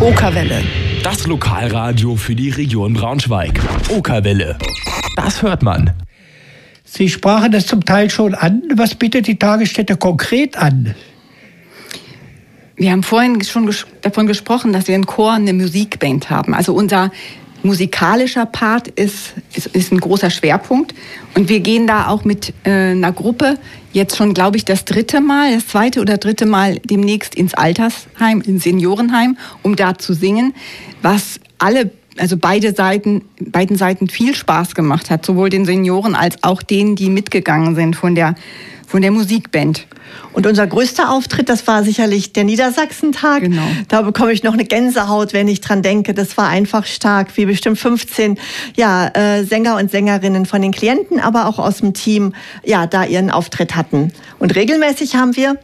Okerwelle. Das Lokalradio für die Region Braunschweig. Okerwelle. Das hört man. Sie sprachen das zum Teil schon an. Was bietet die Tagesstätte konkret an? Wir haben vorhin schon davon gesprochen, dass wir einen Chor, eine Musikband haben. Also unser musikalischer Part ist ein großer Schwerpunkt. Und wir gehen da auch mit einer Gruppe jetzt schon, glaube ich, das zweite oder dritte Mal demnächst ins Altersheim, ins Seniorenheim, um da zu singen, was beiden Seiten viel Spaß gemacht hat, sowohl den Senioren als auch denen, die mitgegangen sind von der Musikband. Und unser größter Auftritt, das war sicherlich der Niedersachsentag. Genau. Da bekomme ich noch eine Gänsehaut, wenn ich dran denke. Das war einfach stark, wie bestimmt 15 Sänger und Sängerinnen von den Klienten, aber auch aus dem Team, da ihren Auftritt hatten. Und regelmäßig haben wir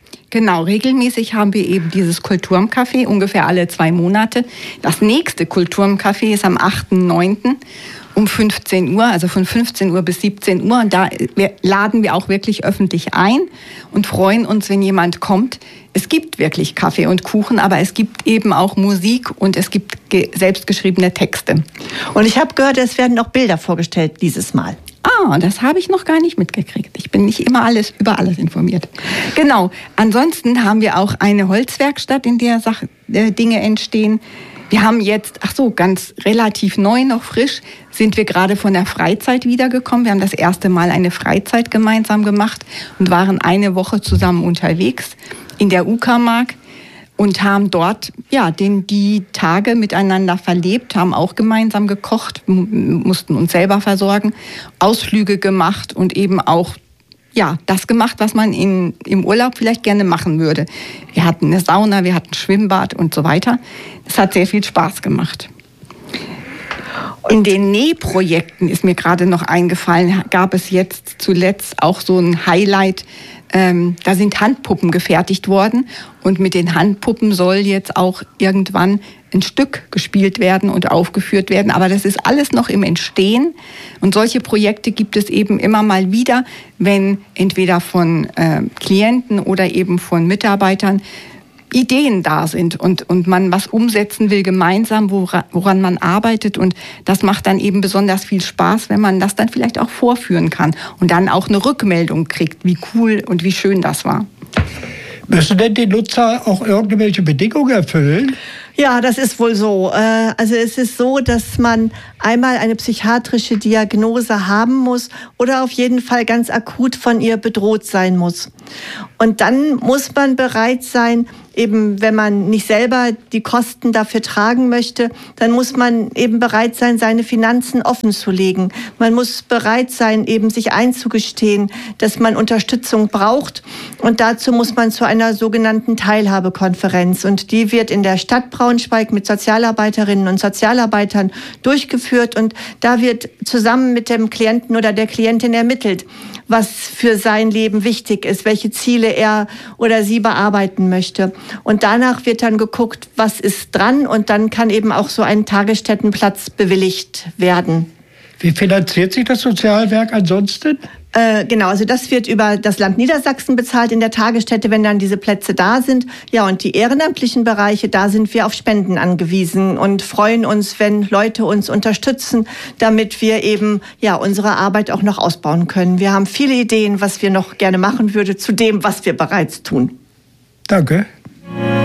eben dieses Kulturmcafé, ungefähr alle 2 Monate. Das nächste Kulturmcafé ist am 8.9. um 15 Uhr, also von 15 Uhr bis 17 Uhr. Und da laden wir auch wirklich öffentlich ein und freuen uns, wenn jemand kommt. Es gibt wirklich Kaffee und Kuchen, aber es gibt eben auch Musik und es gibt selbstgeschriebene Texte. Und ich habe gehört, es werden auch Bilder vorgestellt dieses Mal. Das habe ich noch gar nicht mitgekriegt. Ich bin nicht immer über alles informiert. Genau. Ansonsten haben wir auch eine Holzwerkstatt, in der Dinge entstehen. Wir haben jetzt, ganz relativ neu, noch frisch, sind wir gerade von der Freizeit wiedergekommen. Wir haben das erste Mal eine Freizeit gemeinsam gemacht und waren eine Woche zusammen unterwegs in der Uckermark und haben dort die Tage miteinander verlebt, haben auch gemeinsam gekocht, mussten uns selber versorgen, Ausflüge gemacht und eben auch das gemacht, was man im Urlaub vielleicht gerne machen würde. Wir hatten eine Sauna, wir hatten ein Schwimmbad und so weiter. Das hat sehr viel Spaß gemacht. In den Nähprojekten ist mir gerade noch eingefallen, gab es jetzt zuletzt auch so ein Highlight. Da sind Handpuppen gefertigt worden und mit den Handpuppen soll jetzt auch irgendwann ein Stück gespielt werden und aufgeführt werden. Aber das ist alles noch im Entstehen und solche Projekte gibt es eben immer mal wieder, wenn entweder von Klienten oder eben von Mitarbeitern Ideen da sind und man was umsetzen will gemeinsam, woran man arbeitet. Und das macht dann eben besonders viel Spaß, wenn man das dann vielleicht auch vorführen kann und dann auch eine Rückmeldung kriegt, wie cool und wie schön das war. Müssen denn die Nutzer auch irgendwelche Bedingungen erfüllen? Ja, das ist wohl so. Also es ist so, dass man einmal eine psychiatrische Diagnose haben muss oder auf jeden Fall ganz akut von ihr bedroht sein muss. Und dann muss man bereit sein, eben wenn man nicht selber die Kosten dafür tragen möchte, dann muss man eben bereit sein, seine Finanzen offen zu legen. Man muss bereit sein, eben sich einzugestehen, dass man Unterstützung braucht. Und dazu muss man zu einer sogenannten Teilhabekonferenz. Und die wird in der Stadt Braunschweig mit Sozialarbeiterinnen und Sozialarbeitern durchgeführt. Und da wird zusammen mit dem Klienten oder der Klientin ermittelt, was für sein Leben wichtig ist, welche Ziele er oder sie bearbeiten möchte. Und danach wird dann geguckt, was ist dran, und dann kann eben auch so ein Tagesstättenplatz bewilligt werden. Wie finanziert sich das Sozialwerk ansonsten? Genau, also das wird über das Land Niedersachsen bezahlt in der Tagesstätte, wenn dann diese Plätze da sind. Ja, und die ehrenamtlichen Bereiche, da sind wir auf Spenden angewiesen und freuen uns, wenn Leute uns unterstützen, damit wir eben unsere Arbeit auch noch ausbauen können. Wir haben viele Ideen, was wir noch gerne machen würden, zu dem, was wir bereits tun. Danke.